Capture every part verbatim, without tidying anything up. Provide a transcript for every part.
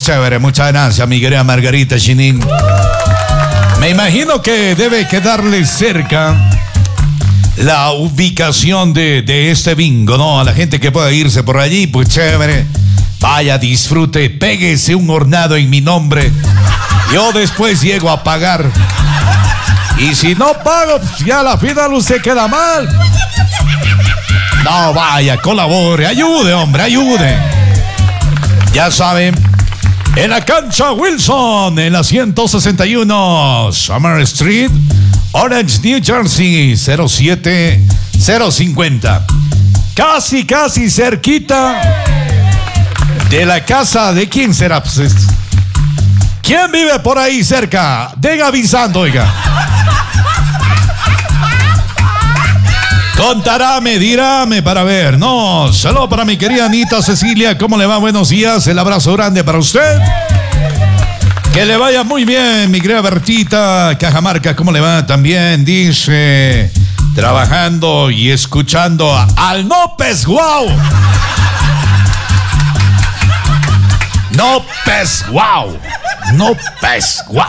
chévere, muchas gracias, mi querida Margarita Chinin. Me imagino que debe quedarle cerca la ubicación de, de este bingo, ¿no? A la gente que pueda irse por allí, pues chévere. Vaya, disfrute, péguese un hornado en mi nombre. Yo después llego a pagar. Y si no pago, pues ya la final usted queda mal. No, vaya, colabore, ayude, hombre, ayude. Ya saben, en la cancha Wilson, en la ciento sesenta y uno Summer Street, Orange, New Jersey, cero siete cero cincuenta. Casi, casi cerquita de la casa de quién será. Pues, ¿quién vive por ahí cerca? Den avisando, oiga. Contaráme, diráme para ver. No, saludo para mi querida Anita Cecilia. ¿Cómo le va? Buenos días. El abrazo grande para usted. Que le vaya muy bien, mi querida Bertita Cajamarca. ¿Cómo le va? También dice, trabajando y escuchando a Al Nopes. ¡Wow! Nopes, wow. Nopes, wow.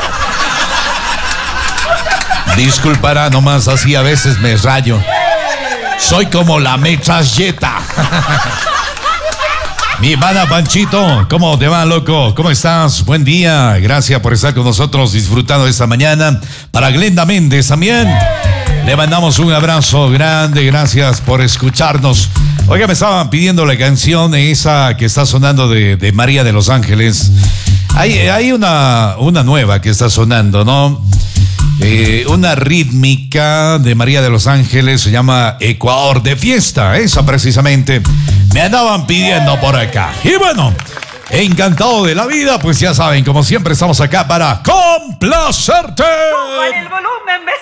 Disculpará nomás, así a veces me rayo. Soy como la metralleta. Mi hermana Panchito, ¿cómo te va, loco? ¿Cómo estás? Buen día. Gracias por estar con nosotros disfrutando de esta mañana. Para Glenda Méndez también. Le mandamos un abrazo grande. Gracias por escucharnos. Oiga, me estaban pidiendo la canción esa que está sonando de, de María de los Ángeles. Hay, hay una, una nueva que está sonando, ¿no? Eh, una rítmica de María de los Ángeles, se llama Ecuador de Fiesta. Esa precisamente me andaban pidiendo por acá. Y bueno, encantado de la vida, pues ya saben, como siempre estamos acá para complacerte. Súbale el volumen,